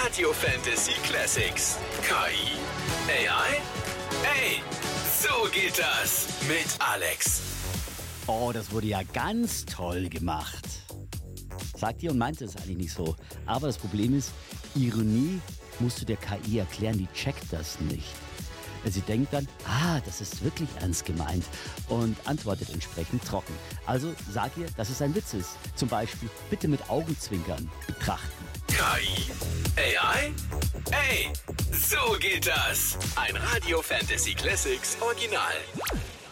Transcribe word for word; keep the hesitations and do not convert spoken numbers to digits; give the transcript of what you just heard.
Radio Fantasy Classics. K I? A I? Ey, so geht das mit Alex. Oh, das wurde ja ganz toll gemacht. Sagt ihr und meinte es eigentlich nicht so. Aber das Problem ist, Ironie musst du der K I erklären, die checkt das nicht. Sie denkt dann, ah, das ist wirklich ernst gemeint und antwortet entsprechend trocken. Also sag ihr, dass es ein Witz ist. Zum Beispiel, bitte mit Augenzwinkern betrachten. K I? A I? Ey, so geht das. Ein Radio Fantasy Classics Original.